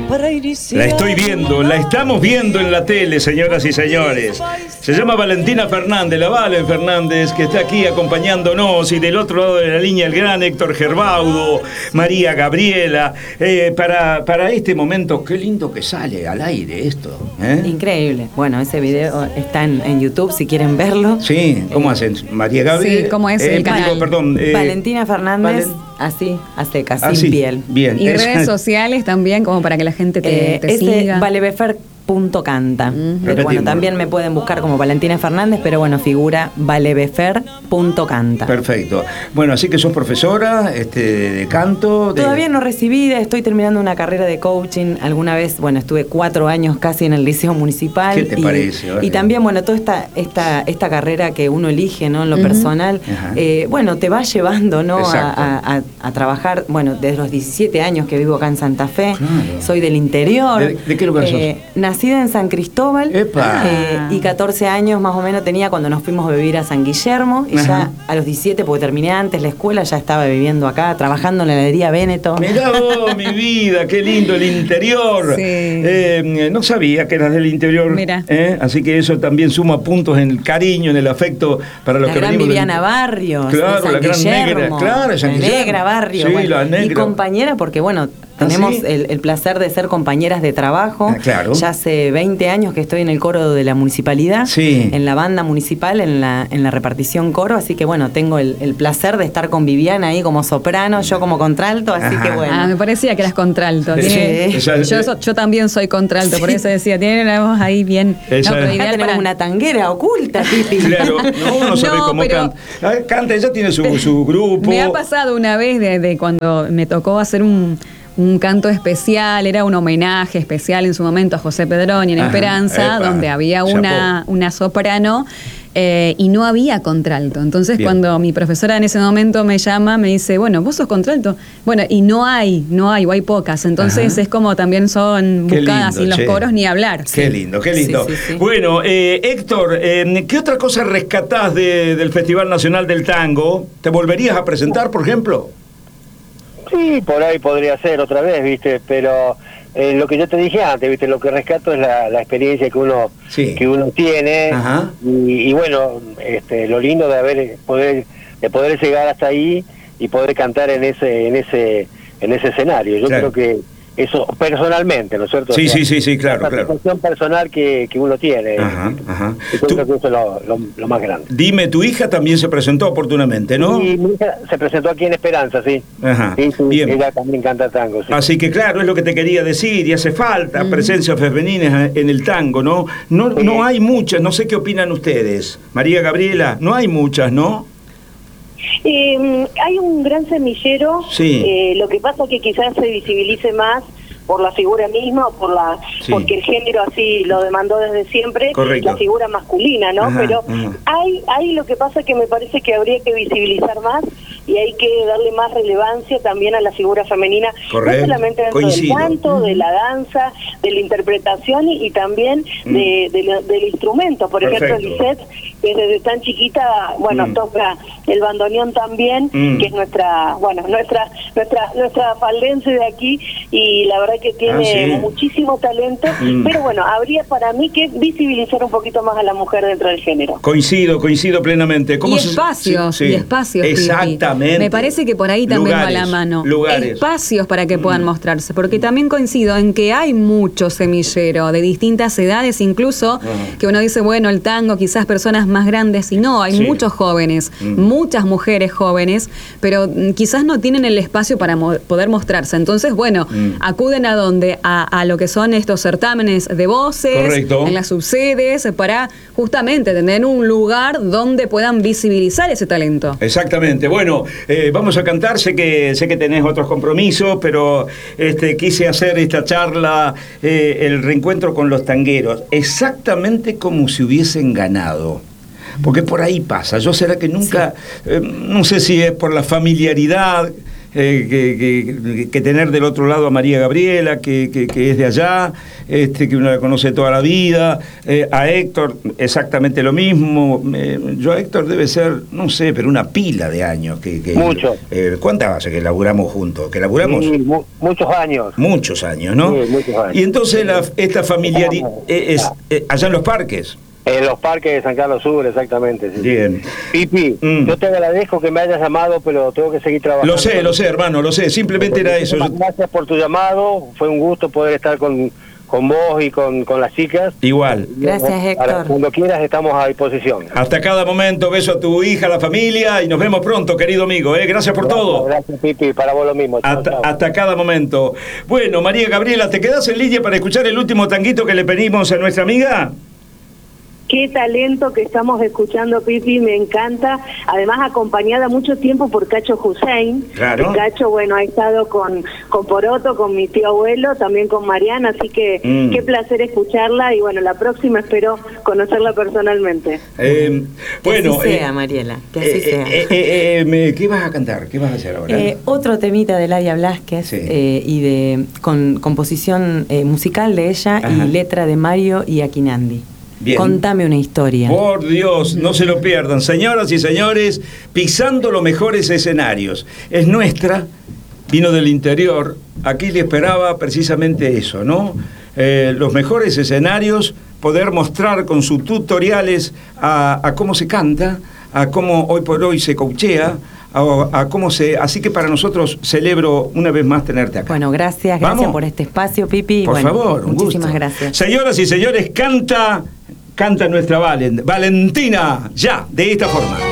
La estoy viendo, la estamos viendo en la tele, señoras y señores. Se llama Valentina Fernández, la Valen Fernández, que está aquí acompañándonos, y del otro lado de la línea el gran Héctor Gerbaudo, María Gabriela. Para este momento, qué lindo que sale al aire esto, ¿eh? Increíble. Bueno, ese video está en YouTube si quieren verlo. Sí, ¿cómo hacen? María Gabriela. Sí, ¿cómo es el canal? Perdón, Valentina Fernández, así, a secas, sin piel. Bien. Y redes sociales también, como para que la gente te siga. Valebefer.canta. Pero bueno, también me pueden buscar como Valentina Fernández, pero bueno, figura valebefer.canta. Perfecto. Bueno, así que sos profesora de canto. Todavía no recibida, estoy terminando una carrera de coaching. Alguna vez, bueno, estuve 4 años casi en el Liceo Municipal. ¿Qué te parece? Y también, bueno, toda esta carrera que uno elige, ¿no? En lo personal, bueno, te va llevando, ¿no? A trabajar, bueno, desde los 17 años que vivo acá en Santa Fe. Claro. Soy del interior. ¿De qué lugar sos? Nacida en San Cristóbal, y 14 años más o menos tenía cuando nos fuimos a vivir a San Guillermo, y ya a los 17, porque terminé antes la escuela, ya estaba viviendo acá, trabajando en la heladería Véneto. Mirá vos, mi vida, qué lindo el interior. Sí. No sabía que eras del interior. Mira. Así que eso también suma puntos en el cariño, en el afecto para los que venimos. La gran Viviana Barrios, claro, San la gran Guillermo, negra, claro, San Guillermo. Negra Barrio, sí, bueno, la negra. Mi compañera, porque bueno, tenemos ¿sí? el placer de ser compañeras de trabajo. Claro. Ya hace 20 años que estoy en el coro de la municipalidad, sí. En la banda municipal, en la repartición coro, así que bueno, tengo el placer de estar con Viviana ahí como soprano, yo como contralto, así que bueno. Me parecía que eras contralto. Sí. Yo también soy contralto, sí. Por eso decía, tienen una voz ahí bien. Acá tenemos una tanguera oculta, Titi. Claro, no sabe cómo canta. Canta, ella tiene su grupo. Me ha pasado una vez de cuando me tocó hacer un canto especial, era un homenaje especial en su momento a José Pedroni en Esperanza, donde había una soprano y no había contralto. Entonces, bien, cuando mi profesora en ese momento me llama, me dice, bueno, vos sos contralto. Bueno, y no hay, o hay pocas. Entonces es como también son buscadas lindo, y los coros ni hablar. Qué lindo, qué lindo. Sí. Bueno, Héctor, ¿qué otra cosa rescatás del Festival Nacional del Tango? ¿Te volverías a presentar, por ejemplo? Sí, por ahí podría ser otra vez, ¿viste? Pero lo que yo te dije antes, ¿viste? Lo que rescato es la experiencia que uno tiene. Y bueno, lo lindo de poder llegar hasta ahí y poder cantar en ese escenario. Yo creo que eso personalmente, ¿no es cierto? Sí, o sea, sí, claro. La satisfacción personal que uno tiene. Yo creo que eso es lo más grande. Dime, tu hija también se presentó oportunamente, ¿no? Sí, mi hija se presentó aquí en Esperanza, sí. Sí, bien. Ella también canta tango, sí. Así que claro, es lo que te quería decir, y hace falta presencia femenina en el tango, ¿no? No hay muchas, no sé qué opinan ustedes. María Gabriela, no hay muchas, ¿no? Hay un gran semillero, lo que pasa es que quizás se visibilice más por la figura misma o porque el género así lo demandó desde siempre. Correcto. La figura masculina, ¿no? Pero hay lo que pasa es que me parece que habría que visibilizar más y hay que darle más relevancia también a la figura femenina. Correcto. No solamente dentro del canto, de la danza, de la interpretación y también del instrumento. Por ejemplo, Lisette, que desde tan chiquita, toca el bandoneón también, que es nuestra faldencia de aquí, y la verdad que tiene muchísimo talento, pero bueno, habría para mí que visibilizar un poquito más a la mujer dentro del género. Coincido plenamente. Y espacios. Exactamente. Me parece que por ahí también va la mano. Espacios para que puedan mostrarse, porque también coincido en que hay mucho semillero de distintas edades, incluso que uno dice, bueno, el tango, quizás personas más grandes, y no, hay muchos jóvenes, muchas mujeres jóvenes, pero quizás no tienen el espacio para poder mostrarse. Entonces, bueno, acuden a lo que son estos certámenes de voces, correcto, en las subsedes, para justamente tener un lugar donde puedan visibilizar ese talento. Exactamente. Bueno, vamos a cantar, sé que tenés otros compromisos, pero quise hacer esta charla, el reencuentro con los tangueros, exactamente como si hubiesen ganado. Porque por ahí pasa. Yo será que nunca, no sé si es por la familiaridad que tener del otro lado a María Gabriela, que es de allá, que uno la conoce toda la vida, a Héctor exactamente lo mismo. Yo a Héctor debe ser, no sé, pero una pila de años. Mucho. ¿Cuántas hace que laburamos juntos? ¿Que laburamos? Sí, muchos años. Muchos años, ¿no? Sí, muchos años. Y entonces esta familiaridad es allá en Los Parques. En Los Parques de San Carlos Sur, exactamente. Sí. Bien. Pipi, yo te agradezco que me hayas llamado, pero tengo que seguir trabajando. Lo sé, hermano, lo sé. Simplemente era eso. Gracias por tu llamado. Fue un gusto poder estar con vos y con las chicas. Igual. Gracias, Héctor. Cuando quieras estamos a disposición. Hasta cada momento. Beso a tu hija, a la familia y nos vemos pronto, querido amigo. Gracias por todo. Gracias, Pipi. Para vos lo mismo. Hasta cada momento. Bueno, María Gabriela, ¿te quedás en línea para escuchar el último tanguito que le pedimos a nuestra amiga? Qué talento que estamos escuchando, Pipi, me encanta. Además, acompañada mucho tiempo por Cacho Hussein. Claro. Y Cacho, bueno, ha estado con Poroto, con mi tío abuelo, también con Mariana, así que qué placer escucharla. Y bueno, la próxima espero conocerla personalmente. Bueno, así sea, Mariela, que así sea. ¿Qué vas a cantar? ¿Qué vas a hacer ahora? Otro temita de Ladia Blasquez, sí. Con composición musical de ella. Ajá. Y letra de Mario y Aquinandi. Bien. Contame una historia. Por Dios, no se lo pierdan. Señoras y señores, pisando los mejores escenarios. Es nuestra, vino del interior. Aquí le esperaba precisamente eso, ¿no? Los mejores escenarios, poder mostrar con sus tutoriales a cómo se canta, a cómo hoy por hoy se coachea, a cómo se... Así que para nosotros celebro una vez más tenerte acá. Bueno, gracias por este espacio, Pipi. Por favor, un muchísimas gusto. Gracias. Señoras y señores, canta nuestra Valentina, ya, de esta forma.